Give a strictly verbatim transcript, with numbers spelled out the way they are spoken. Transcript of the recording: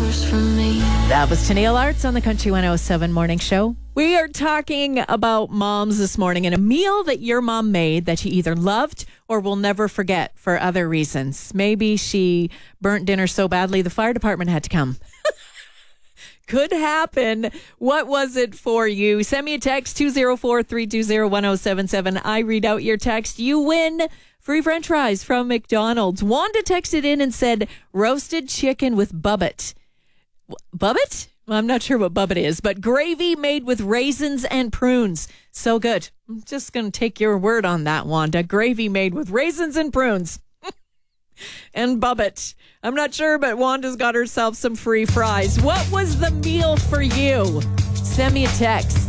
yours from me. That was Tennille Arts on the Country one oh seven Morning Show. We are talking about moms this morning and a meal that your mom made that you either loved or will never forget for other reasons. Maybe she burnt dinner so badly the fire department had to come. Could happen. What was it for you? Send me a text, two oh four, three two oh, one oh seven seven. I read out your text. You win free French fries from McDonald's. Wanda texted in and said, roasted chicken with bubbit. Bubbit? Well, I'm not sure what bubbit is, but gravy made with raisins and prunes. So good. I'm just going to take your word on that, Wanda. Gravy made with raisins and prunes. And bubbit. I'm not sure, but Wanda's got herself some free fries. What was the meal for you? Send me a text.